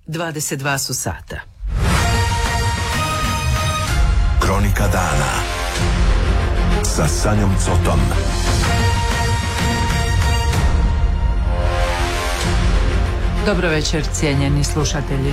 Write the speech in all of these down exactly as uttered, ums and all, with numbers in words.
dvadeset dva su sata. Kronika dana sa Sanjom Cotom. Dobro večer, cijenjeni slušatelji.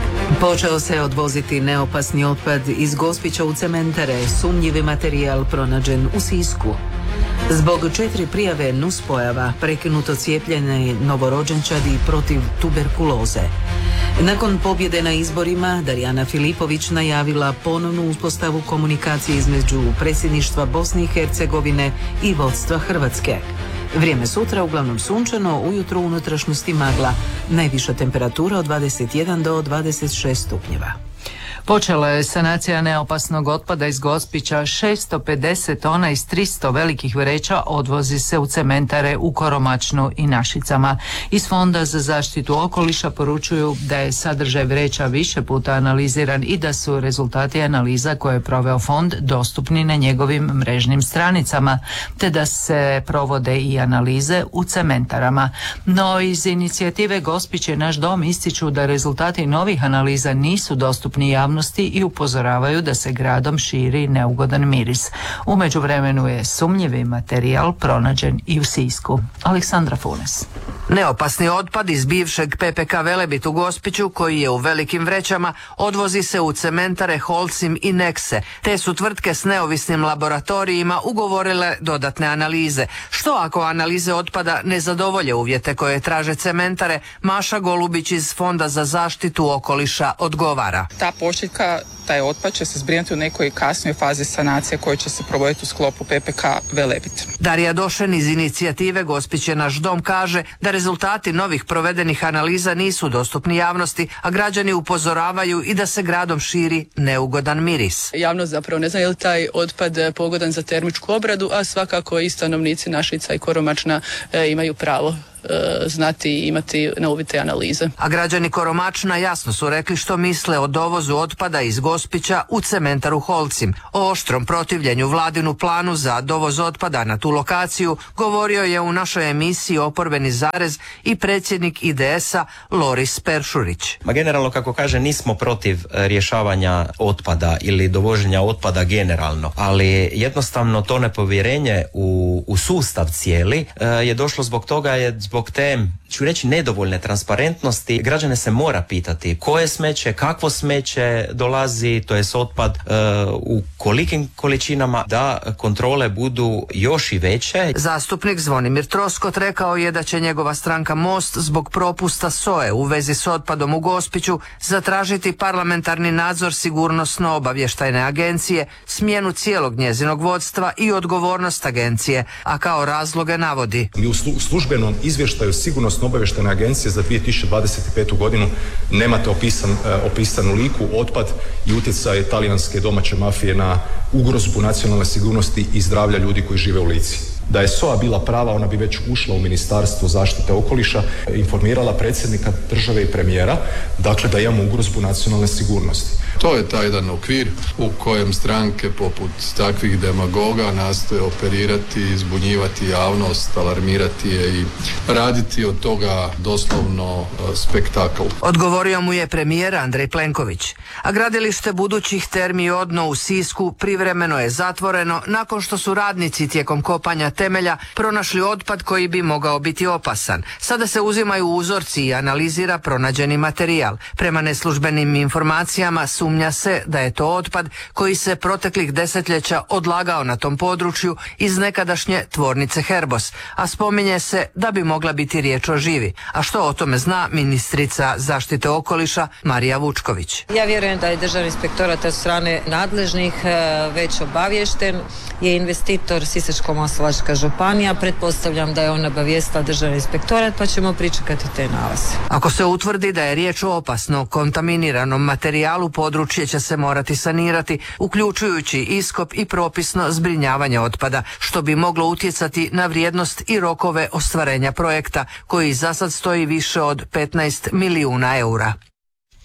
Počeo se odvoziti neopasni otpad iz Gospića u cementare, sumnjivi materijal pronađen u Sisku. Zbog četiri prijave nuspojava prekinuto cijepljenje novorođenčadi protiv tuberkuloze. Nakon pobjede na izborima, Darijana Filipović najavila ponovnu uspostavu komunikacije između predsjedništva Bosne i Hercegovine i vodstva Hrvatske. Vrijeme sutra uglavnom sunčano, ujutro u unutrašnjosti magla. Najviša temperatura od dvadeset jedan do dvadeset šest stupnjeva. Počela je sanacija neopasnog otpada iz Gospića. šesto pedeset tona iz tristo velikih vreća odvozi se u cementare u Koromačnu i Našicama. Iz Fonda za zaštitu okoliša poručuju da je sadržaj vreća više puta analiziran i da su rezultati analiza koje je proveo fond dostupni na njegovim mrežnim stranicama, te da se provode i analize u cementarama. No iz inicijative Gospić je naš dom ističu da rezultati novih analiza nisu dostupni javnosti i upozoravaju da se gradom širi neugodan miris. U međuvremenu je sumnjivi materijal pronađen i u Sisku. Aleksandra Funes. Neopasni otpad iz bivšeg P P K Velebit u Gospiću, koji je u velikim vrećama, odvozi se u cementare Holcim i Nekse. Te su tvrtke s neovisnim laboratorijima ugovorile dodatne analize. Što ako analize otpada ne zadovolje uvjete koje traže cementare, Maša Golubić iz Fonda za zaštitu okoliša odgovara. Ta pošiljka, taj otpad će se zbrinuti u nekoj kasnijoj fazi sanacije koja će se provoditi u sklopu P P K Velebit. Darija Došen iz inicijative Gospić je naš dom kaže da rezultati novih provedenih analiza nisu dostupni javnosti, a građani upozoravaju i da se gradom širi neugodan miris. Javnost zapravo ne zna je li taj otpad pogodan za termičku obradu, a svakako i stanovnici Našica i Koromačna e, imaju pravo znati i imati na uvid te analize. A građani Koromačna jasno su rekli što misle o dovozu otpada iz Gospića u cementaru Holcim. O oštrom protivljenju vladinu planu za dovoz otpada na tu lokaciju govorio je u našoj emisiji Oporbeni zarez i predsjednik I D S-a Loris Peršurić. Ma generalno, kako kaže, nismo protiv rješavanja otpada ili dovoženja otpada generalno, ali jednostavno to nepovjerenje u, u sustav cijeli je došlo zbog toga je zbog te, ću reći, nedovoljne transparentnosti. Građane se mora pitati koje smeće, kakvo smeće dolazi, to jest otpad, e, u kolikim količinama, da kontrole budu još i veće. Zastupnik Zvonimir Troskot rekao je da će njegova stranka Most zbog propusta S O E u vezi s otpadom u Gospiću zatražiti parlamentarni nadzor sigurnosno-obavještajne agencije, smjenu cijelog njezinog vodstva i odgovornost agencije, a kao razloge navodi: Mi u službenom izvještaju Sigurnosno-obavještajne agencije za dvije tisuće dvadeset petu godinu nemate opisan, opisanu liku, otpad i utjecaj talijanske domaće mafije na ugrozbu nacionalne sigurnosti i zdravlja ljudi koji žive u Lici. Da je S O A bila prava, ona bi već ušla u Ministarstvo zaštite okoliša, informirala predsjednika države i premijera, dakle da imamo ugrozbu nacionalne sigurnosti. To je taj jedan okvir u kojem stranke poput takvih demagoga nastoje operirati, zbunjivati javnost, alarmirati je i raditi od toga doslovno spektakl. Odgovorio mu je premijer Andrej Plenković. A gradilište budućih termi Odno u Sisku privremeno je zatvoreno nakon što su radnici tijekom kopanja temelja pronašli otpad koji bi mogao biti opasan. Sada se uzimaju uzorci i analizira pronađeni materijal. Prema neslužbenim informacijama sumnja se da je to otpad koji se proteklih desetljeća odlagao na tom području iz nekadašnje tvornice Herbos, a spominje se da bi mogla biti riječ o živi. A što o tome zna ministrica zaštite okoliša Marija Vučković? Ja vjerujem da je Državni inspektorat od strane nadležnih već obaviješten, je investitor Sisačko-moslavačka županija, pretpostavljam da je on obavijestila Državni inspektorat, pa ćemo pričekati te nalaze. Ako se utvrdi da je riječ o opasno kontaminiranom materijalu, područje će se morati sanirati, uključujući iskop i propisno zbrinjavanje otpada, što bi moglo utjecati na vrijednost i rokove ostvarenja projekta, koji za sad stoji više od petnaest milijuna eura.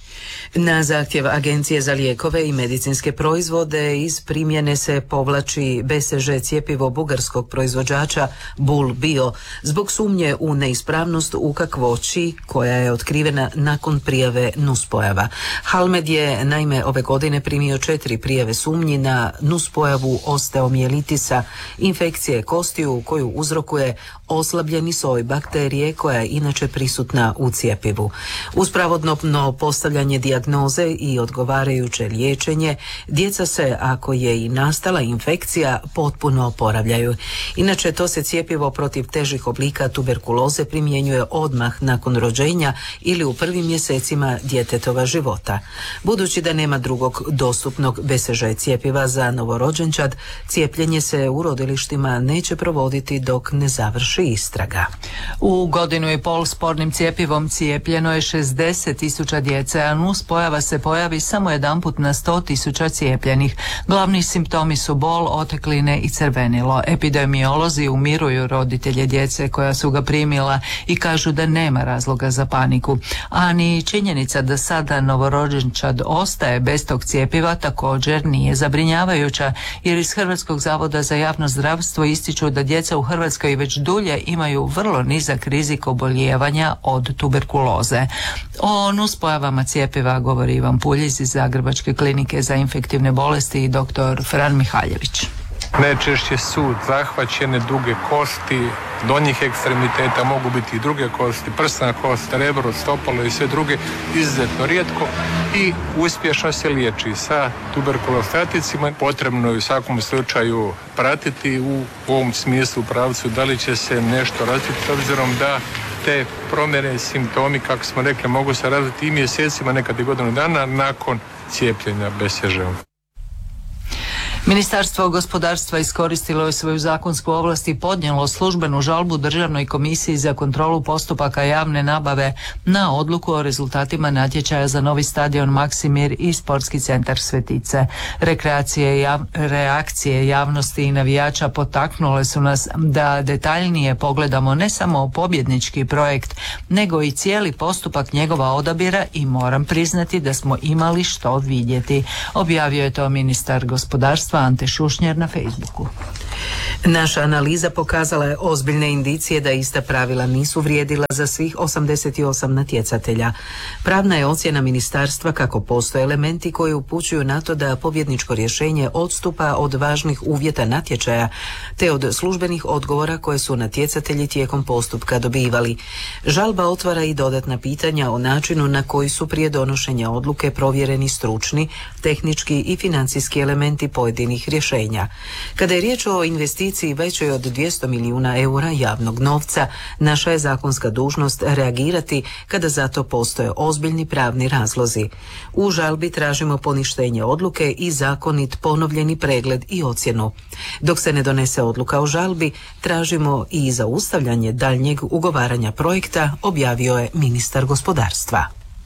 Na zahtjev Agencije za lijekove i medicinske proizvode iz primjene se povlači B C G cjepivo bugarskog proizvođača Bul Bio zbog sumnje u neispravnost u kakvoći koja je otkrivena nakon prijave nuspojava. Halmed je naime ove godine primio četiri prijave sumnji na nuspojavu osteomijelitisa, infekcije kostiju koju uzrokuje oslabljeni soj bakterije koja je inače prisutna u cjepivu. Uz pravodobno postavljanje dijagnoze i odgovarajuće liječenje, djeca se, ako je i nastala infekcija, potpuno oporavljaju. Inače, to se cjepivo protiv težih oblika tuberkuloze primjenjuje odmah nakon rođenja ili u prvim mjesecima djetetova života. Budući da nema drugog dostupnog B C G cjepiva za novorođenčad, cijepljenje se u rodilištima neće provoditi dok ne završi istraga. U godinu i pol spornim cjepivom cijepljeno je šezdeset tisuća djece, a nuspojava se pojavi samo jedanput na sto tisuća cijepljenih. Glavni simptomi su bol, otekline i crvenilo. Epidemiolozi umiruju roditelje djece koja su ga primila i kažu da nema razloga za paniku. A ni činjenica da sada novorođenčad ostaje bez tog cjepiva također nije zabrinjavajuća, jer iz Hrvatskog zavoda za javno zdravstvo ističu da djeca u Hrvatskoj već dulje imaju vrlo nizak rizik obolijevanja od tuberkuloze. O nuspojavama cjepiva govori Ivan Puljiz iz Zagrebačke klinike za infektivne bolesti i doktor Fran Mihaljević. Najčešće su zahvaćene duge kosti, donjih ekstremiteta, mogu biti i druge kosti, prsna kost, rebro, stopalo i sve druge, izuzetno rijetko i uspješno se liječi sa tuberkulostaticima. Potrebno je u svakom slučaju pratiti u ovom smislu pravcu da li će se nešto razviti, s obzirom da te promjene, simptomi, kako smo rekli, mogu se razviti i mjesecima, nekad i godinu dana nakon cijepljenja B C G-om. Ministarstvo gospodarstva iskoristilo je svoju zakonsku ovlast i podnijelo službenu žalbu Državnoj komisiji za kontrolu postupaka javne nabave na odluku o rezultatima natječaja za novi stadion Maksimir i sportski centar Svetice. Rekreacije, jav, reakcije javnosti i navijača potaknule su nas da detaljnije pogledamo ne samo pobjednički projekt, nego i cijeli postupak njegova odabira i moram priznati da smo imali što vidjeti. Objavio je to ministar gospodarstva Ante Šušnjar na Facebooku. Naša analiza pokazala je ozbiljne indicije da ista pravila nisu vrijedila za svih osamdeset osam natjecatelja. Pravna je ocjena ministarstva kako postoje elementi koji upućuju na to da pobjedničko rješenje odstupa od važnih uvjeta natječaja te od službenih odgovora koje su natjecatelji tijekom postupka dobivali. Žalba otvara i dodatna pitanja o načinu na koji su prije donošenja odluke provjereni stručni, tehnički i financijski elementi pojedinih rješenja. Kada je riječ o investiciji većoj od dvjesto milijuna eura javnog novca, naša je zakonska dužnost reagirati kada za to postoje ozbiljni pravni razlozi. U žalbi tražimo poništenje odluke i zakonit ponovljeni pregled i ocjenu. Dok se ne donese odluka o žalbi, tražimo i zaustavljanje daljnjeg ugovaranja projekta, objavio je ministar gospodarstva.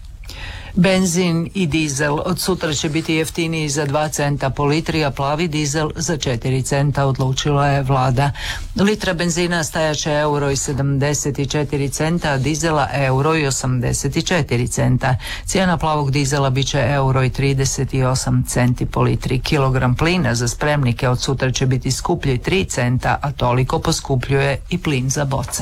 Benzin i dizel od sutra će biti jeftiniji za dva centa po litri, a plavi dizel za četiri centa, odlučila je vlada. Litra benzina stajat će euro i sedamdeset četiri centa, a dizela euro i osamdeset četiri centa. Cijena plavog dizela bit će euro i trideset osam centi po litri. Kilogram plina za spremnike od sutra će biti skuplji tri centa, a toliko poskupljuje i plin za boce.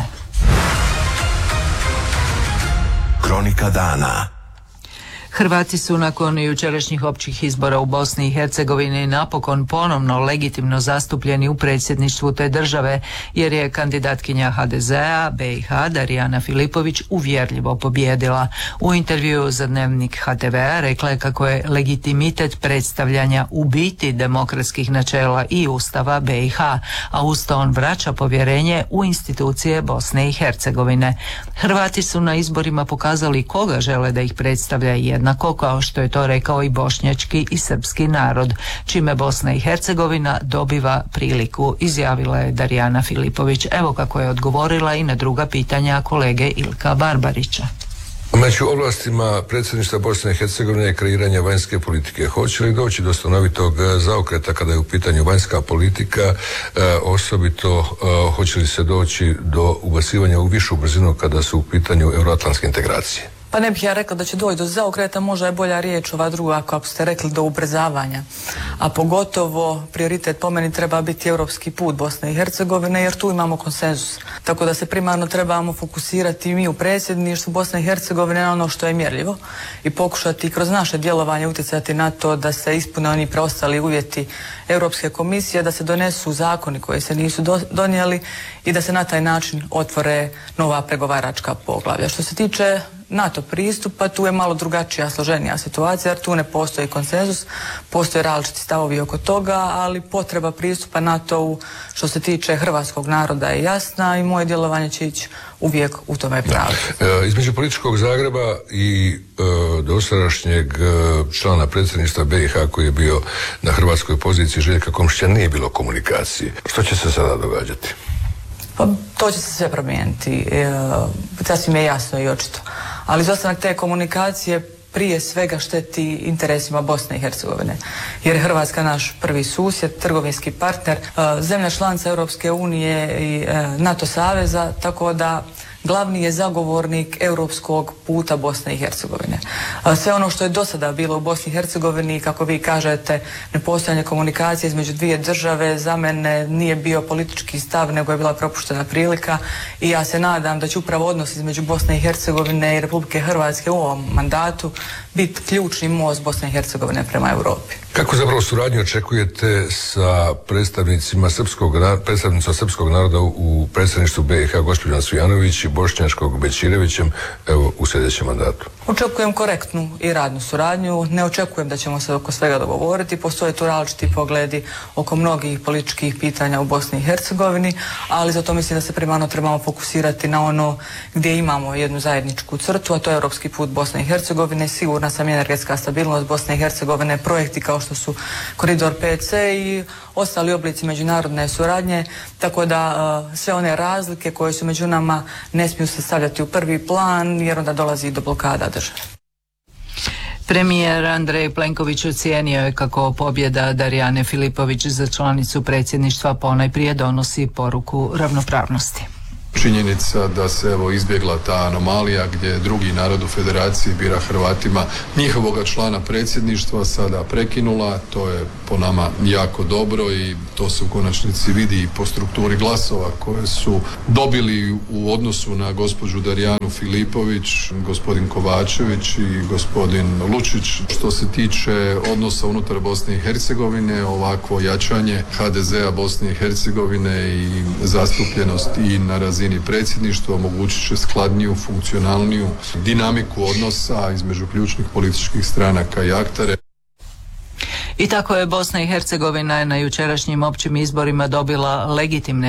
Kronika dana. Hrvati su nakon jučerašnjih općih izbora u Bosni i Hercegovini napokon ponovno legitimno zastupljeni u predsjedništvu te države, jer je kandidatkinja ha de zea be i ha Darijana Filipović uvjerljivo pobijedila. U intervjuu za dnevnik ha te vea rekla je kako je legitimitet predstavljanja u biti demokratskih načela i ustava be i ha, a uz to on vraća povjerenje u institucije Bosne i Hercegovine. Hrvati su na izborima pokazali koga žele da ih predstavlja i jednako kao što je to rekao i bošnjački i srpski narod, čime Bosna i Hercegovina dobiva priliku, izjavila je Darijana Filipović. Evo kako je odgovorila i na druga pitanja kolege Ilka Barbarića. Među ovlastima predsjedništva Bosne i Hercegovine je kreiranje vanjske politike. Hoće li doći do stanovitog zaokreta kada je u pitanju vanjska politika, e, osobito e, hoće li se doći do ubacivanja u višu brzinu kada su u pitanju euroatlantske integracije? Pa ne bih ja rekla da će doći do zaokreta, možda je bolja riječ ova druga, kako ste rekli, do ubrzavanja. A pogotovo prioritet po meni treba biti europski put Bosne i Hercegovine, jer tu imamo konsenzus. Tako da se primarno trebamo fokusirati mi u predsjedništvu Bosne i Hercegovine na ono što je mjerljivo i pokušati kroz naše djelovanje utjecati na to da se ispune oni preostali uvjeti Europske komisije, da se donesu zakoni koji se nisu do, donijeli i da se na taj način otvore nova pregovaračka poglavlja. Što se tiče NATO pristupa, tu je malo drugačija, složenija situacija, jer tu ne postoji konsenzus, postoje različiti stavovi oko toga, ali potreba pristupa NATO-u što se tiče hrvatskog naroda je jasna i moje djelovanje će ići uvijek u tome pravcu. E, između političkog Zagreba i e, dosadašnjeg e, člana predsjedništva B i H koji je bio na hrvatskoj poziciji Željka Komšića nije bilo komunikacije. Što će se sada događati? Pa to će se sve promijeniti, e, sasvim je jasno i očito. Ali izostanak te komunikacije prije svega šteti interesima Bosne i Hercegovine. Jer je Hrvatska naš prvi susjed, trgovinski partner, e, zemlja članica Europske unije i e, NATO saveza, tako da glavni je zagovornik europskog puta Bosne i Hercegovine. Sve ono što je do sada bilo u Bosni i Hercegovini, kako vi kažete, nepostojanje komunikacije između dvije države, za mene nije bio politički stav, nego je bila propuštena prilika i ja se nadam da će upravo odnos između Bosne i Hercegovine i Republike Hrvatske u ovom mandatu biti ključni most Bosne i Hercegovine prema Europi. Kako zapravo suradnju očekujete sa predstavnicima srpskog, predstavnicom srpskog naroda u predstavništvu B i H gospođom Svijanović i bošnjačkog Bećirevićem evo u sljedećem mandatu? Očekujem korektnu i radnu suradnju, ne očekujem da ćemo se oko svega dogovoriti, postoje tu različiti pogledi oko mnogih političkih pitanja u Bosni i Hercegovini, ali zato mislim da se primarno trebamo fokusirati na ono gdje imamo jednu zajedničku crtu, a to je europski put Bosne i Hercegovine, sigurna sam energetska stabilnost Bosne i Hercegovine, projekti kao što su Koridor P C i ostali oblici međunarodne suradnje, tako da uh, sve one razlike koje su među nama ne smiju se stavljati u prvi plan jer onda dolazi do blokada države. Premijer Andrej Plenković ocijenio je kako pobjeda Darijane Filipović za članicu predsjedništva ponajprije donosi poruku ravnopravnosti. Činjenica da se evo izbjegla ta anomalija gdje drugi narod u federaciji bira Hrvatima njihovoga člana predsjedništva sada prekinula, to je po nama jako dobro i to se u konačnici vidi i po strukturi glasova koje su dobili u odnosu na gospođu Darijanu Filipović, gospodin Kovačević i gospodin Lučić. Što se tiče odnosa unutar Bosne i Hercegovine, ovakvo jačanje H D Z-a Bosne i Hercegovine i zastupljenost i na razini predsjedništva omogućit će skladniju, funkcionalniju dinamiku odnosa između ključnih političkih stranaka i aktera. I tako je Bosna i Hercegovina na jučerašnjim općim izborima dobila legitimne